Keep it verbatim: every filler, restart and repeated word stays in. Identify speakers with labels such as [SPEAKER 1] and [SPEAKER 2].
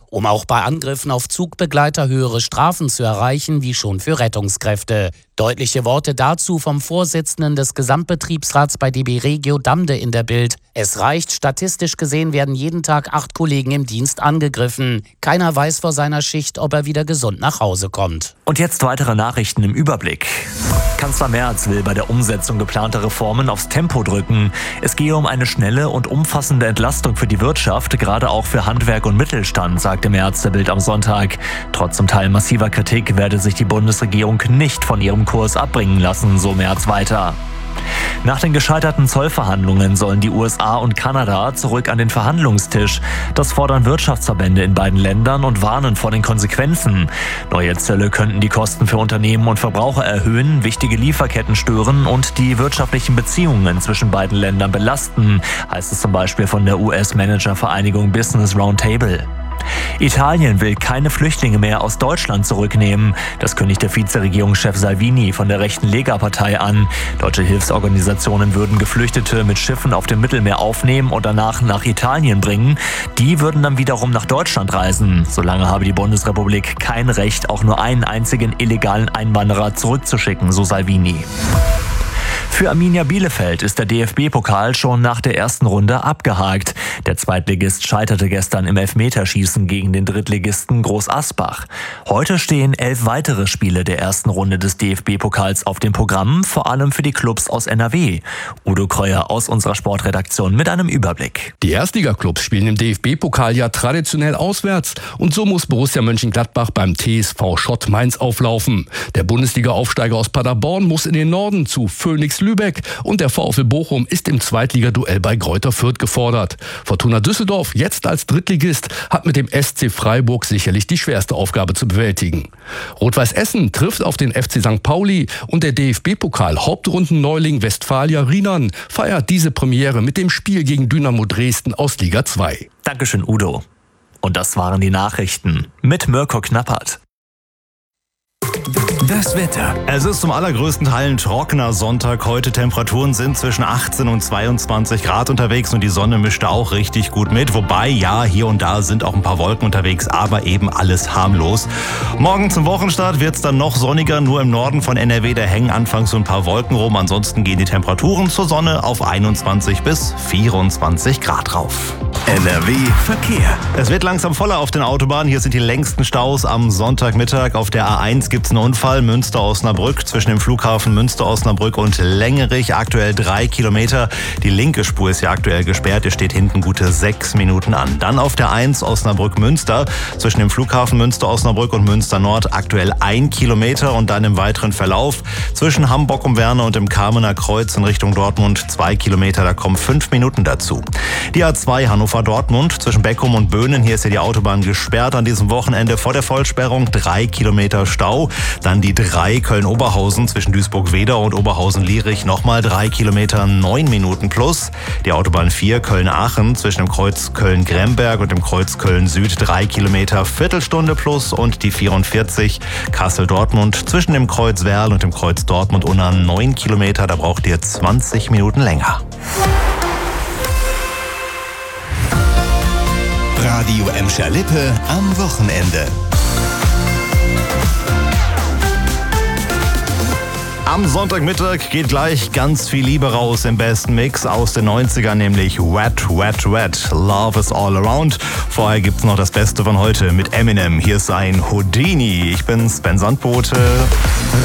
[SPEAKER 1] um auch bei Angriffen auf Zugbegleiter höhere Strafen zu erreichen, wie schon für Rettungskräfte. Deutliche Worte dazu vom Vorsitzenden des Gesamtbetriebsrats bei D B Regio Damde in der Bild. Es reicht, statistisch gesehen werden jeden Tag acht Kollegen im Dienst angegriffen. Keiner weiß vor seiner Schicht, ob er wieder gesund nach Hause kommt.
[SPEAKER 2] Und jetzt weitere Nachrichten im Überblick. Kanzler Merz will bei der Umsetzung geplanter Reformen aufs Tempo drücken. Es gehe um eine schnelle und umfassende Entlastung für die Wirtschaft, gerade auch für Handwerk und Mittelstand, sagte Merz der Bild am Sonntag. Trotz zum Teil massiver Kritik werde sich die Bundesregierung nicht von ihrem Kurs abbringen lassen, so Merz weiter. Nach den gescheiterten Zollverhandlungen sollen die U S A und Kanada zurück an den Verhandlungstisch. Das fordern Wirtschaftsverbände in beiden Ländern und warnen vor den Konsequenzen. Neue Zölle könnten die Kosten für Unternehmen und Verbraucher erhöhen, wichtige Lieferketten stören und die wirtschaftlichen Beziehungen zwischen beiden Ländern belasten, heißt es zum Beispiel von der U S-Managervereinigung Business Roundtable. Italien will keine Flüchtlinge mehr aus Deutschland zurücknehmen. Das kündigte Vizeregierungschef Salvini von der rechten Lega-Partei an. Deutsche Hilfsorganisationen würden Geflüchtete mit Schiffen auf dem Mittelmeer aufnehmen und danach nach Italien bringen. Die würden dann wiederum nach Deutschland reisen. Solange habe die Bundesrepublik kein Recht, auch nur einen einzigen illegalen Einwanderer zurückzuschicken, so Salvini. Für Arminia Bielefeld ist der D F B-Pokal schon nach der ersten Runde abgehakt. Der Zweitligist scheiterte gestern im Elfmeterschießen gegen den Drittligisten Groß Asbach. Heute stehen elf weitere Spiele der ersten Runde des D F B-Pokals auf dem Programm, vor allem für die Clubs aus N R W. Udo Kreuer aus unserer Sportredaktion mit einem Überblick.
[SPEAKER 3] Die Erstligaklubs spielen im D F B-Pokal ja traditionell auswärts und so muss Borussia Mönchengladbach beim T S V Schott Mainz auflaufen. Der Bundesliga-Aufsteiger aus Paderborn muss in den Norden zu Phoenix Lübeck und der VfL Bochum ist im Zweitligaduell bei Greuther Fürth gefordert. Fortuna Düsseldorf, jetzt als Drittligist, hat mit dem S C Freiburg sicherlich die schwerste Aufgabe zu bewältigen. Rot-Weiß Essen trifft auf den F C Sankt Pauli und der D F B-Pokal Hauptrundenneuling Westfalia Riemann feiert diese Premiere mit dem Spiel gegen Dynamo Dresden aus Liga zwei.
[SPEAKER 2] Dankeschön, Udo. Und das waren die Nachrichten mit Mirko Knappert.
[SPEAKER 4] Das Wetter.
[SPEAKER 5] Es ist zum allergrößten Teil ein trockener Sonntag. Heute Temperaturen sind zwischen achtzehn und zweiundzwanzig Grad unterwegs und die Sonne mischt auch richtig gut mit. Wobei, ja, hier und da sind auch ein paar Wolken unterwegs, aber eben alles harmlos. Morgen zum Wochenstart wird es dann noch sonniger. Nur im Norden von N R W, da hängen anfangs so ein paar Wolken rum. Ansonsten gehen die Temperaturen zur Sonne auf einundzwanzig bis vierundzwanzig Grad rauf.
[SPEAKER 4] N R W Verkehr.
[SPEAKER 5] Es wird langsam voller auf den Autobahnen. Hier sind die längsten Staus am Sonntagmittag. Auf der A eins gibt es einen Unfall. Münster-Osnabrück zwischen dem Flughafen Münster-Osnabrück und Längerich. Aktuell drei Kilometer. Die linke Spur ist ja aktuell gesperrt. Ihr steht hinten gute sechs Minuten an. Dann auf der eins Osnabrück-Münster zwischen dem Flughafen Münster-Osnabrück und Münster-Nord aktuell ein Kilometer. Und dann im weiteren Verlauf zwischen Hamburg-um-Werne und dem Kamener Kreuz in Richtung Dortmund zwei Kilometer. Da kommen fünf Minuten dazu. Die A zwei Hannover-Dortmund zwischen Beckum und Böhnen. Hier ist ja die Autobahn gesperrt an diesem Wochenende vor der Vollsperrung. Drei Kilometer Stau. Dann die drei Köln-Oberhausen zwischen Duisburg-Wedau und Oberhausen-Lierich. Nochmal drei Kilometer, neun Minuten plus. Die Autobahn vier Köln-Aachen zwischen dem Kreuz Köln-Gremberg und dem Kreuz Köln-Süd. Drei Kilometer, Viertelstunde plus. Und die vierundvierzig Kassel-Dortmund zwischen dem Kreuz Werl und dem Kreuz Dortmund-Unna. neun Kilometer, da braucht ihr zwanzig Minuten länger.
[SPEAKER 4] Radio Emscher-Lippe am Wochenende.
[SPEAKER 5] Am Sonntagmittag geht gleich ganz viel Liebe raus im besten Mix aus den neunzigern, nämlich Wet, Wet, Wet, Love is All Around. Vorher gibt's noch das Beste von heute mit Eminem. Hier ist sein Houdini. Ich bin's, Ben Sandbote.